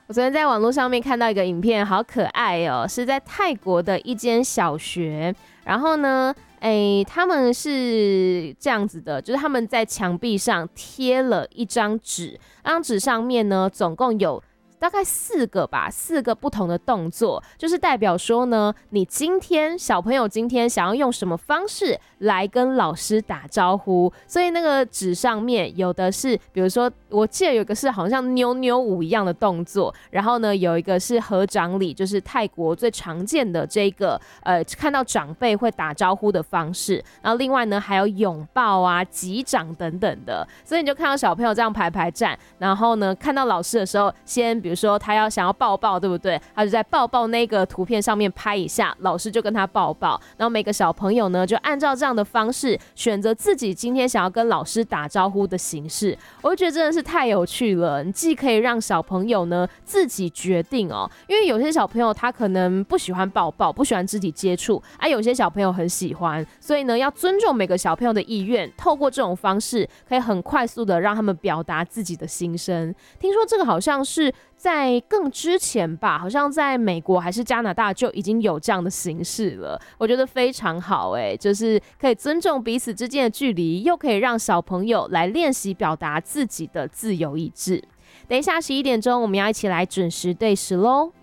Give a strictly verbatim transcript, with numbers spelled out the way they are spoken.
我昨天在网络上面看到一个影片，好可爱哦，是在泰国的一间小学，然后呢，哎，他们是这样子的，就是他们在墙壁上贴了一张纸，那张纸上面呢，总共有大概四个吧，四个不同的动作，就是代表说呢，你今天小朋友今天想要用什么方式来跟老师打招呼，所以那个纸上面有的是，比如说我记得有一个是好像妞妞舞一样的动作，然后呢有一个是合掌礼，就是泰国最常见的这个呃看到长辈会打招呼的方式，然后另外呢还有拥抱啊、击掌等等的，所以你就看到小朋友这样排排站，然后呢看到老师的时候，先比如说他要想要抱抱，对不对？他就在抱抱那个图片上面拍一下，老师就跟他抱抱，然后每个小朋友呢就按照这样的方式选择自己今天想要跟老师打招呼的形式，我就觉得真的是太有趣了。你既可以让小朋友呢自己决定哦，因为有些小朋友他可能不喜欢抱抱，不喜欢肢体接触，啊，有些小朋友很喜欢，所以呢要尊重每个小朋友的意愿，透过这种方式可以很快速的让他们表达自己的心声。听说这个好像是在更之前吧，好像在美国还是加拿大就已经有这样的形式了，我觉得非常好哎，就是可以尊重彼此之间的距离，又可以让小朋友来练习表达自己的自由意志。等一下十一点钟，我们要一起来准时对时咯。